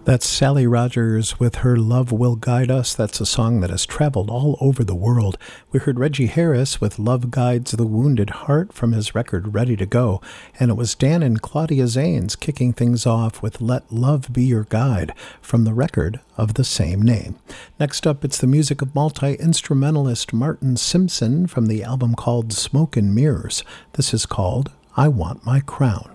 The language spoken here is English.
That's Sally Rogers with her Love Will Guide Us. That's a song that has traveled all over the world. We heard Reggie Harris with Love Guides the Wounded Heart from his record Ready to Go. And it was Dan and Claudia Zanes kicking things off with Let Love Be Your Guide from the record of the same name. Next up, it's the music of multi-instrumentalist Martin Simpson from the album called Smoke and Mirrors. This is called I Want My Crown.